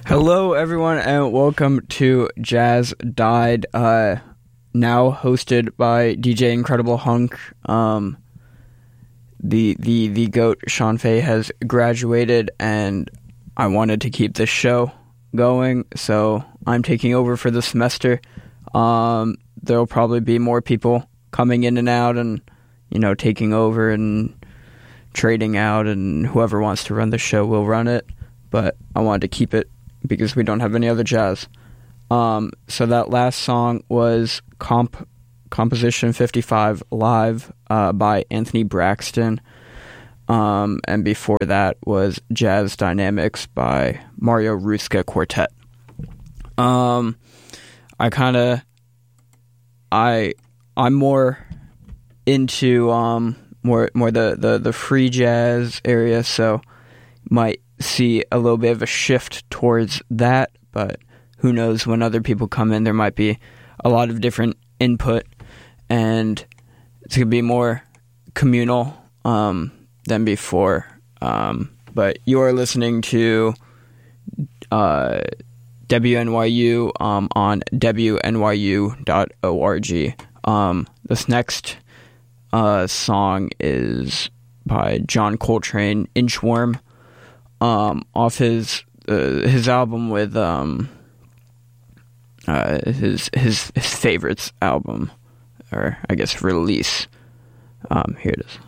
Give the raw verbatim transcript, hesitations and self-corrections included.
Hello, everyone, and welcome to Jazz Died, uh, now hosted by D J Incredible Hunk. Um, the the the GOAT Sean Fay has graduated, and I wanted to keep this show going, so I'm taking over for the semester. Um, there'll probably be more people coming in and out, and you know, taking over and trading out, and whoever wants to run the show will run it. But I wanted to keep it because we don't have any other jazz. Um, so that last song was Comp Composition fifty-five Live uh, by Anthony Braxton. Um, and before that was Jazz Dynamics by Mario Ruska Quartet. Um, I kind of, I, I'm more into um, more more the, the, the free jazz area, so might see a little bit of a shift towards that, but who knows, when other people come in, there might be a lot of different input, and it's going to be more communal um, than before. Um, but you're listening to uh, W N Y U um, on W N Y U dot org. Um, this next uh, song is by John Coltrane, Inchworm. Um, off his uh, his album with um, uh, his his his favorites album, or I guess release. Um, here it is.